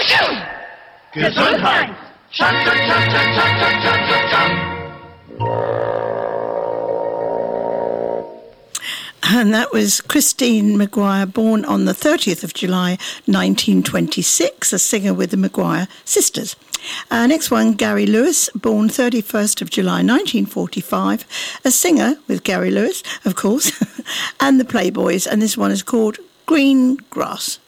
Gesundheit! Chang, chang, chang, chang, chang, chang, chang, chang, chang. And that was Christine Maguire, born on the 30th of July 1926, a singer with the Maguire sisters. Next one, Gary Lewis, born 31st of July 1945, a singer with Gary Lewis, of course, and the Playboys, and this one is called Green Grass.